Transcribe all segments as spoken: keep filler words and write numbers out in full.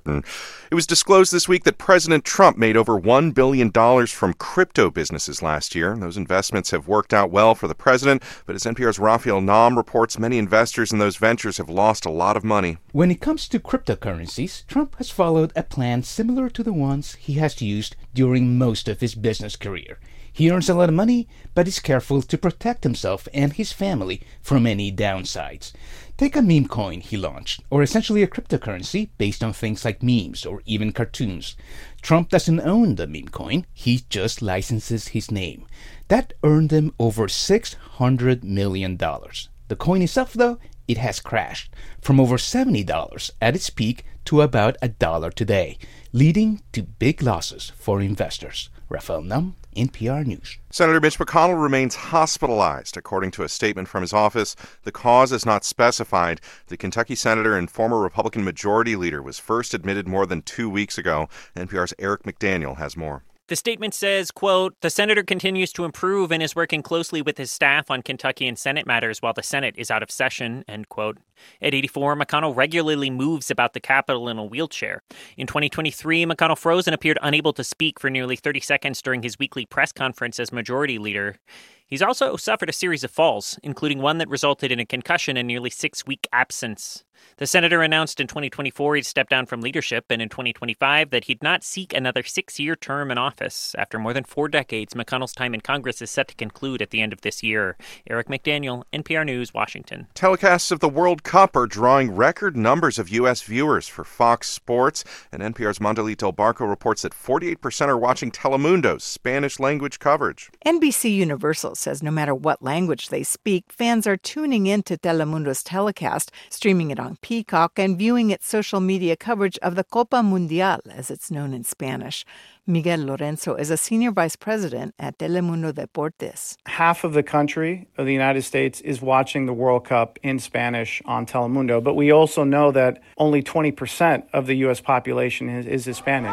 Halliburton. It was disclosed this week that President Trump made over one billion dollars from crypto businesses last year. Those investments have worked out well for the president, but as N P R's Raphael Naum reports, many investors in those ventures have lost a lot of money. When it comes to cryptocurrencies, Trump has followed a plan similar to the ones he has used during most of his business career. He earns a lot of money, but is careful to protect himself and his family from any downsides. Take a meme coin he launched, or essentially a cryptocurrency based on things like memes or even cartoons. Trump doesn't own the meme coin, he just licenses his name. That earned him over six hundred million dollars. The coin itself, though, it has crashed from over seventy dollars at its peak to about a dollar today, leading to big losses for investors. Raphael Naum, N P R News. Senator Mitch McConnell remains hospitalized, according to a statement from his office. The cause is not specified. The Kentucky senator and former Republican Majority Leader was first admitted more than two weeks ago. N P R's Eric McDaniel has more. The statement says, quote, the senator continues to improve and is working closely with his staff on Kentucky and Senate matters while the Senate is out of session, end quote. At eighty-four, McConnell regularly moves about the Capitol in a wheelchair. In twenty twenty-three, McConnell froze and appeared unable to speak for nearly thirty seconds during his weekly press conference as Majority Leader. He's also suffered a series of falls, including one that resulted in a concussion and nearly six-week absence. The senator announced in twenty twenty-four he'd step down from leadership, and in twenty twenty-five that he'd not seek another six-year term in office. After more than four decades, McConnell's time in Congress is set to conclude at the end of this year. Eric McDaniel, N P R News, Washington. Telecasts of the World Cup are drawing record numbers of U S viewers for Fox Sports, and N P R's Mondalit Del Barco reports that forty-eight percent are watching Telemundo's Spanish-language coverage. N B C Universal says no matter what language they speak, fans are tuning in to Telemundo's telecast, streaming it on Peacock, and viewing its social media coverage of the Copa Mundial, as it's known in Spanish. Miguel Lorenzo is a senior vice president at Telemundo Deportes. Half of the country of the United States is watching the World Cup in Spanish on Telemundo, but we also know that only twenty percent of the U S population is, is Hispanic.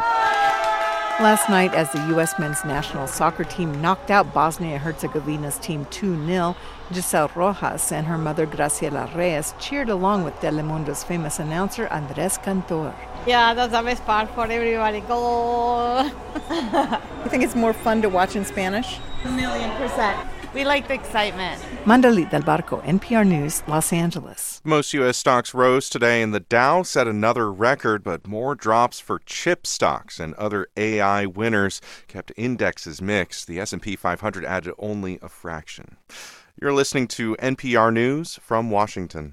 Last night, as the U S men's national soccer team knocked out Bosnia-Herzegovina's team two nil, Giselle Rojas and her mother Graciela Reyes cheered along with Telemundo's famous announcer Andres Cantor. Yeah, that's the best part for everybody. Go! You think it's more fun to watch in Spanish? A million percent. We like the excitement. Mandalit Del Barco, N P R News, Los Angeles. Most U S stocks rose today, and the Dow set another record, but more drops for chip stocks and other A I winners kept indexes mixed. The S and P five hundred added only a fraction. You're listening to N P R News from Washington.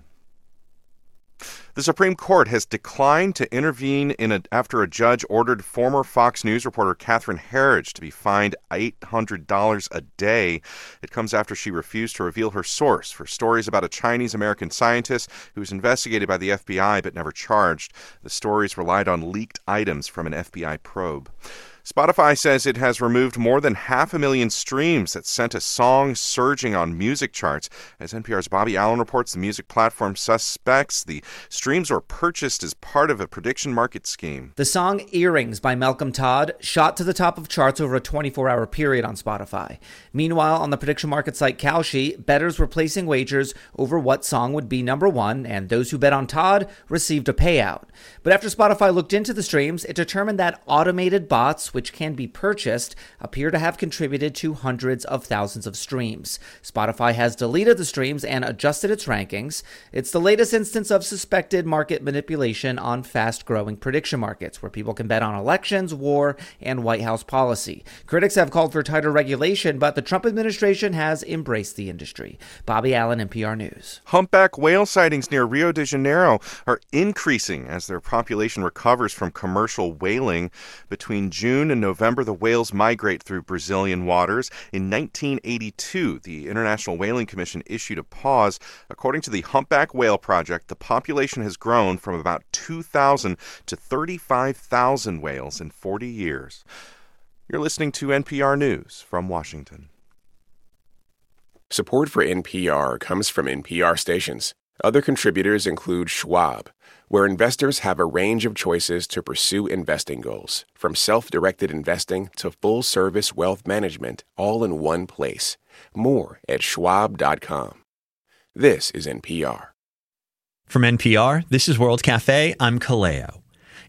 The Supreme Court has declined to intervene in a, after a judge ordered former Fox News reporter Catherine Herridge to be fined eight hundred dollars a day. It comes after she refused to reveal her source for stories about a Chinese-American scientist who was investigated by the F B I but never charged. The stories relied on leaked items from an F B I probe. Spotify says it has removed more than half a million streams that sent a song surging on music charts. As N P R's Bobby Allen reports, the music platform suspects the streams were purchased as part of a prediction market scheme. The song Earrings by Malcolm Todd shot to the top of charts over a twenty-four hour period on Spotify. Meanwhile, on the prediction market site Kalshi, bettors were placing wagers over what song would be number one, and those who bet on Todd received a payout. But after Spotify looked into the streams, it determined that automated bots, which can be purchased, appear to have contributed to hundreds of thousands of streams. Spotify has deleted the streams and adjusted its rankings. It's the latest instance of suspected market manipulation on fast-growing prediction markets, where people can bet on elections, war, and White House policy. Critics have called for tighter regulation, but the Trump administration has embraced the industry. Bobby Allen, N P R News. Humpback whale sightings near Rio de Janeiro are increasing as their population recovers from commercial whaling. Between June and November, the whales migrate through Brazilian waters. In nineteen eighty-two, the International Whaling Commission issued a pause. According to the Humpback Whale Project, the population has grown from about two thousand to thirty-five thousand whales in forty years. You're listening to N P R News from Washington. Support for N P R comes from N P R stations. Other contributors include Schwab, where investors have a range of choices to pursue investing goals, from self-directed investing to full-service wealth management, all in one place. More at schwab dot com. This is N P R. From N P R, this is World Cafe. I'm Kaleo.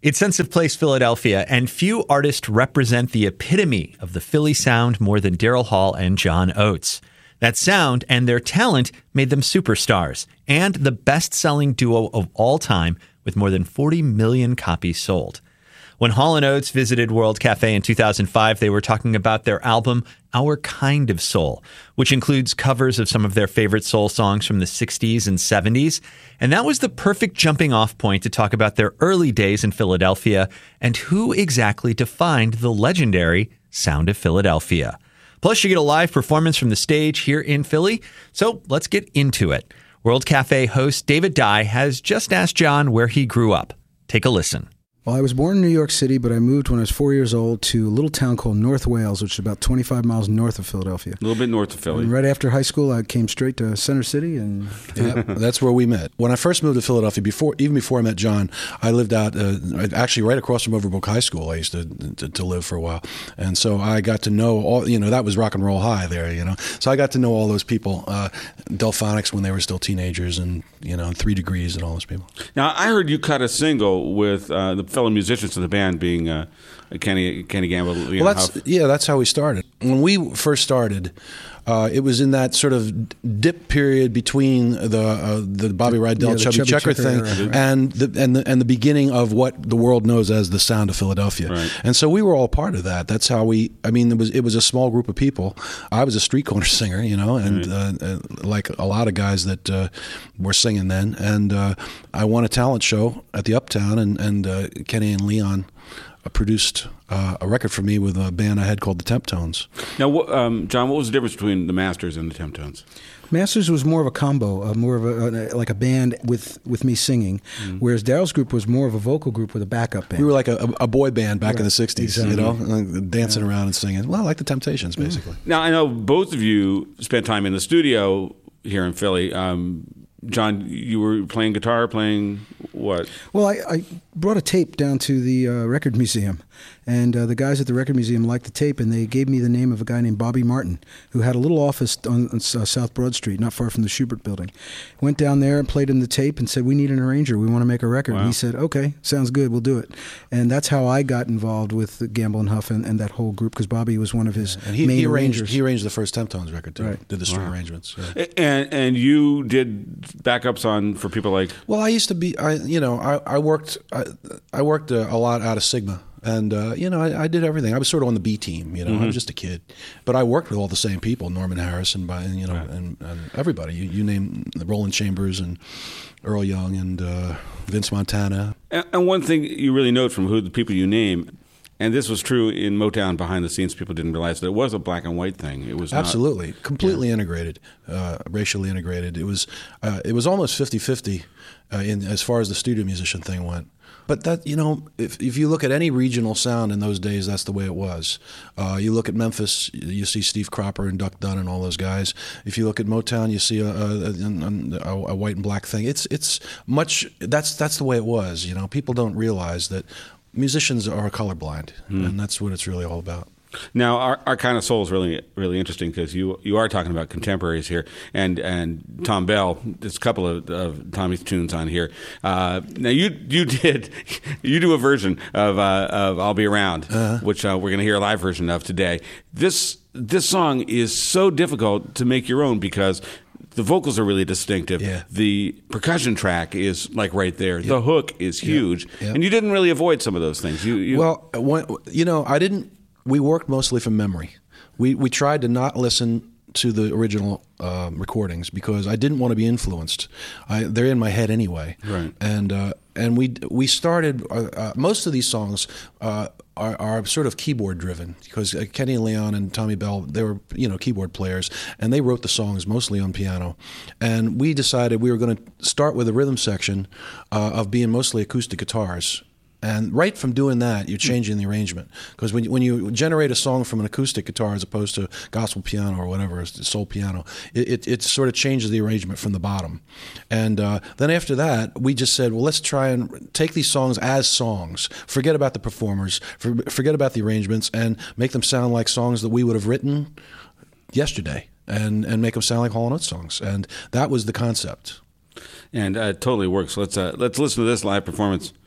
It's Sensitive Place, Philadelphia, and few artists represent the epitome of the Philly sound more than Daryl Hall and John Oates. That sound and their talent made them superstars and the best-selling duo of all time with more than forty million copies sold. When Hall and Oates visited World Cafe in two thousand five, they were talking about their album, Our Kind of Soul, which includes covers of some of their favorite soul songs from the sixties and seventies. And that was the perfect jumping off point to talk about their early days in Philadelphia and who exactly defined the legendary sound of Philadelphia. Plus, you get a live performance from the stage here in Philly. So let's get into it. World Cafe host David Dye has just asked John where he grew up. Take a listen. Well, I was born in New York City, but I moved when I was four years old to a little town called North Wales, which is about twenty-five miles north of Philadelphia. A little bit north of Philly. And right after high school, I came straight to Center City, and yeah, that's where we met. When I first moved to Philadelphia, before even before I met John, I lived out uh, actually right across from Overbrook High School. I used to, to to live for a while, and so I got to know all. You know, that was rock and roll high there. You know, so I got to know all those people, uh, Delphonics when they were still teenagers, and you know, Three Degrees and all those people. Now, I heard you cut a single with uh, the fellow musicians of the band, being uh, Kenny Kenny Gamble. You well, know, that's how... yeah, that's how we started. When we first started, uh, it was in that sort of dip period between the uh, the Bobby Rydell yeah, Chubby, Chubby Checker, Checker thing era, right. and the and the and the beginning of what the world knows as the sound of Philadelphia. Right. And so we were all part of that. That's how we. I mean, it was it was a small group of people. I was a street corner singer, you know, and right. uh, uh, like a lot of guys that uh, were singing then. And uh, I won a talent show at the Uptown, and and uh, Kenny and Leon produced uh, a record for me with a band I had called the Temptones. Now, um, John, what was the difference between the Masters and the Temptones? Masters was more of a combo, uh, more of a, a like a band with, with me singing, mm-hmm. whereas Daryl's group was more of a vocal group with a backup band. We were like a, a boy band back right. in the sixties, exactly. you know, like dancing yeah. around and singing. Well, like the Temptations, basically. Mm-hmm. Now, I know both of you spent time in the studio here in Philly. Um, John, you were playing guitar, playing what? Well, I, I brought a tape down to the uh, record museum, and uh, the guys at the record museum liked the tape, and they gave me the name of a guy named Bobby Martin, who had a little office on, on uh, South Broad Street, not far from the Schubert Building. Went down there and played him the tape and said, "We need an arranger. We want to make a record." Wow. And he said, "Okay, sounds good. We'll do it." And that's how I got involved with Gamble and Huff and, and that whole group, because Bobby was one of his and he, main he arranged, arrangers. He arranged the first Temptones record too. Right. Did the string wow. arrangements. Yeah. And and you did backups on for people like. Well, I used to be. I you know I, I worked I, I worked a, a lot out of Sigma. And, uh, you know, I, I did everything. I was sort of on the B team, you know. Mm-hmm. I was just a kid. But I worked with all the same people, Norman Harris and, and you know, right. and, and everybody. You, you name Roland Chambers and Earl Young and uh, Vince Montana. And, and one thing you really note from who the people you name, and this was true in Motown behind the scenes, people didn't realize that it was a black and white thing. It was Absolutely. Not, completely yeah. integrated, uh, racially integrated. It was, uh, it was almost fifty-fifty uh, in, as far as the studio musician thing went. But that, you know, if if you look at any regional sound in those days, that's the way it was. Uh, you look at Memphis, you see Steve Cropper and Duck Dunn and all those guys. If you look at Motown, you see a, a, a, a white and black thing. It's it's much. That's that's the way it was. You know, people don't realize that musicians are colorblind, mm. and that's what it's really all about. Now, our, our kind of soul is really, really interesting because you you are talking about contemporaries here, and and Tom Bell. There's a couple of, of Tommy's tunes on here. Uh, now, you you did you do a version of uh, of "I'll Be Around," uh-huh. which uh, we're going to hear a live version of today. This this song is so difficult to make your own because the vocals are really distinctive. Yeah. The percussion track is like right there. Yep. The hook is huge, yep. Yep. and you didn't really avoid some of those things. You, you well, when, you know, I didn't. We worked mostly from memory. We we tried to not listen to the original uh, recordings because I didn't want to be influenced. I, they're in my head anyway. Right. And uh, and we we started. Uh, uh, most of these songs uh, are, are sort of keyboard driven because uh, Kenny and Leon and Tommy Bell, they were you know keyboard players, and they wrote the songs mostly on piano. And we decided we were going to start with a rhythm section uh, of being mostly acoustic guitars. And right from doing that, you're changing the arrangement. Because when you, when you generate a song from an acoustic guitar as opposed to gospel piano or whatever, soul piano, it, it, it sort of changes the arrangement from the bottom. And uh, then after that, we just said, well, let's try and take these songs as songs. Forget about the performers. For, forget about the arrangements and make them sound like songs that we would have written yesterday and, and make them sound like Hall and Oates songs. And that was the concept. And uh, it totally works. Let's, uh, let's listen to this live performance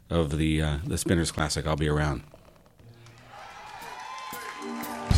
of the uh, the Spinners Classic. I'll be around.